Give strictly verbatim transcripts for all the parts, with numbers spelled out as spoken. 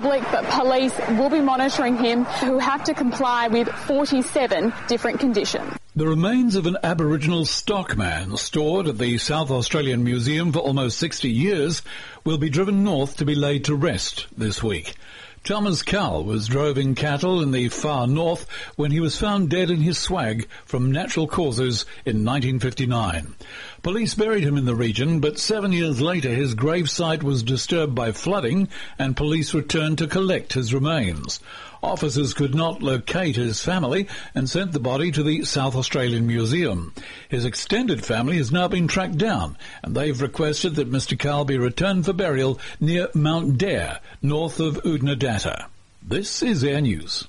But police will be monitoring him, who have to comply with forty-seven different conditions. The remains of an Aboriginal stockman stored at the South Australian Museum for almost sixty years will be driven north to be laid to rest this week. Chalmers Cal was droving cattle in the far north when he was found dead in his swag from natural causes in nineteen fifty-nine. Police buried him in the region, but seven years later his gravesite was disturbed by flooding and police returned to collect his remains. Officers could not locate his family and sent the body to the South Australian Museum. His extended family has now been tracked down, and they've requested that Mister Cal be returned for burial near Mount Dare, north of Oodnadatta. This is Air News.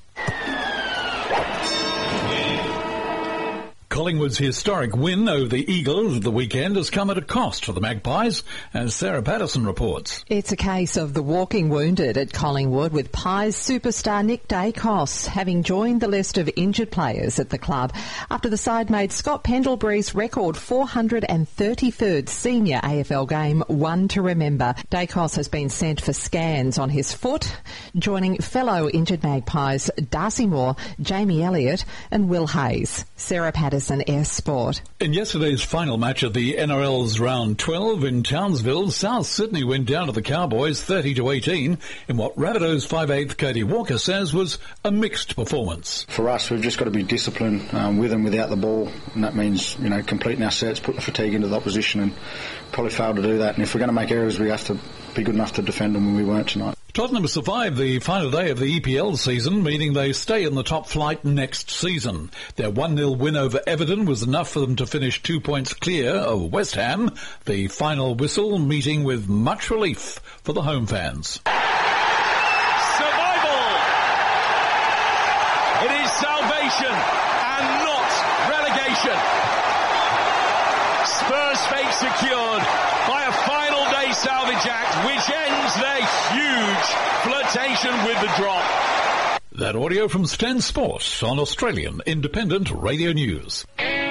Collingwood's historic win over the Eagles at the weekend has come at a cost for the Magpies, as Sarah Patterson reports. It's a case of the walking wounded at Collingwood, with Pies superstar Nick Dacos having joined the list of injured players at the club after the side made Scott Pendlebury's record four hundred thirty-third senior A F L game one to remember. Dacos has been sent for scans on his foot, joining fellow injured Magpies Darcy Moore, Jamie Elliott and Will Hayes. Sarah Patterson, Air Sport. In yesterday's final match of the N R L's round twelve in Townsville, South Sydney went down to the Cowboys thirty to eighteen in what Rabbitohs five eighth Cody Walker says was a mixed performance. For us, we've just got to be disciplined um, with and without the ball, and that means, you know, completing our sets, putting the fatigue into the opposition, and probably failed to do that. And if we're going to make errors, we have to be good enough to defend them, and we weren't tonight. Tottenham survived the final day of the E P L season, meaning they stay in the top flight next season. Their one nil win over Everton was enough for them to finish two points clear of West Ham, the final whistle meeting with much relief for the home fans. Survival! It is salvation and not relegation. Spurs' fate secured by a final day salvage act, which ends their huge flirtation with the drop. That audio from Stan Sport on Australian Independent Radio News.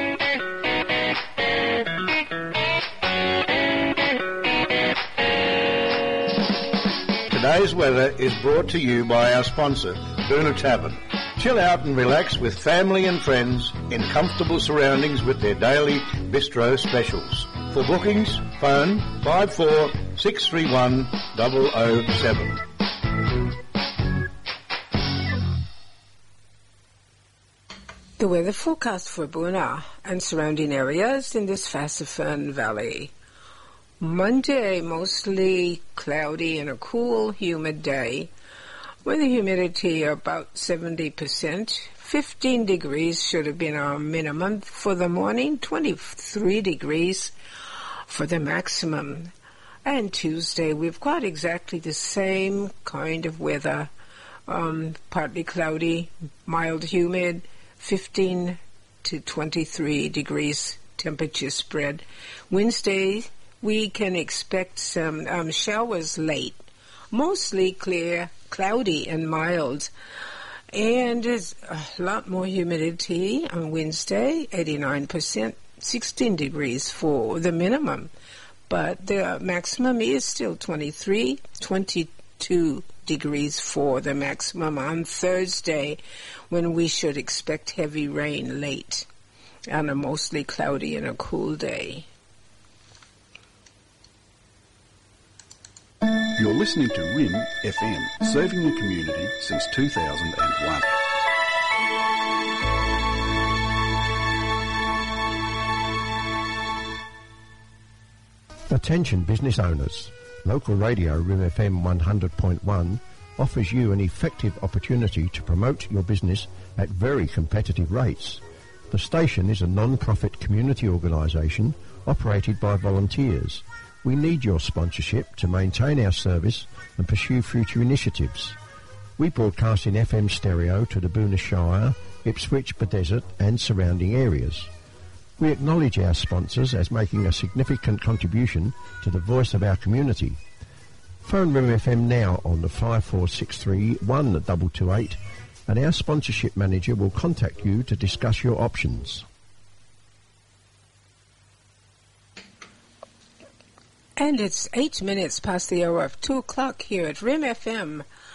Today's weather is brought to you by our sponsor, Boona Tavern. Chill out and relax with family and friends in comfortable surroundings with their daily bistro specials. For bookings, phone five four six three one zero zero seven. The weather forecast for Boona and surrounding areas in this Fassifern Valley. Monday, mostly cloudy and a cool, humid day, with the humidity about seventy percent. fifteen degrees should have been our minimum for the morning, twenty-three degrees for the maximum. And Tuesday, we've got exactly the same kind of weather, um, partly cloudy, mild, humid, fifteen to twenty-three degrees temperature spread. Wednesday, we can expect some um, showers late, mostly clear, cloudy and mild. And there's a lot more humidity on Wednesday, eighty-nine percent, sixteen degrees for the minimum. But the maximum is still twenty-three, twenty-two degrees for the maximum on Thursday, when we should expect heavy rain late and a mostly cloudy and a cool day. You're listening to R I M F M, serving the community since two thousand one. Attention business owners. Local radio R I M F M one hundred point one offers you an effective opportunity to promote your business at very competitive rates. The station is a non-profit community organisation operated by volunteers. We need your sponsorship to maintain our service and pursue future initiatives. We broadcast in F M stereo to the Boona Shire, Ipswich, Bedesert and surrounding areas. We acknowledge our sponsors as making a significant contribution to the voice of our community. Phone R I M F M now on the five four six three one two two eight and our sponsorship manager will contact you to discuss your options. And it's eight minutes past the hour of two o'clock here at R I M F M